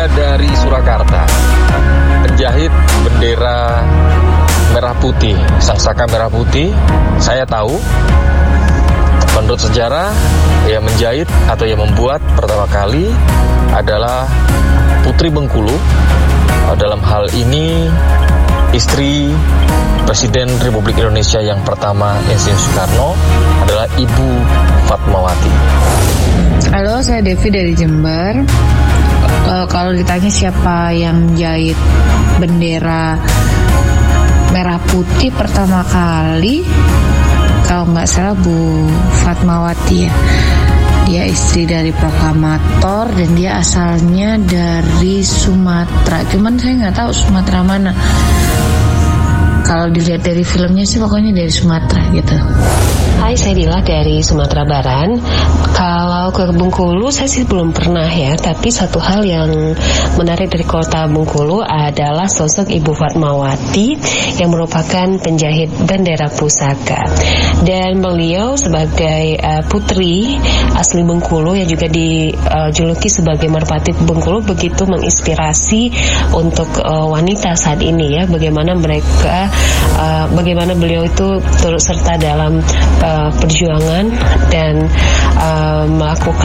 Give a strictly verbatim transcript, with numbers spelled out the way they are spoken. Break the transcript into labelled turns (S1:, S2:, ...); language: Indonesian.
S1: Saya dari Surakarta, penjahit bendera merah putih, sangsaka merah putih. Saya tahu, menurut sejarah, yang menjahit atau yang membuat pertama kali adalah Putri Bengkulu. Dalam hal ini, istri Presiden Republik Indonesia yang pertama, Insinyur Soekarno, adalah Ibu Fatmawati.
S2: Halo, saya Devi dari Jember. Uh, kalau ditanya siapa yang jahit bendera merah putih pertama kali, kalau nggak salah Bu Fatmawati ya. Dia istri dari proklamator dan dia asalnya dari Sumatera. Cuman saya nggak tahu Sumatera mana. Kalau dilihat dari filmnya sih pokoknya dari Sumatera gitu.
S3: Hai, saya Dila dari Sumatera Barat. Kalau ke Bengkulu saya sih belum pernah ya, tapi satu hal yang menarik dari kota Bengkulu adalah sosok Ibu Fatmawati yang merupakan penjahit bendera pusaka. Dan beliau sebagai uh, putri asli Bengkulu yang juga dijuluki uh, sebagai Merpati Bengkulu begitu menginspirasi untuk uh, wanita saat ini ya, bagaimana mereka uh, bagaimana beliau itu turut serta dalam uh, perjuangan dan uh, melakukan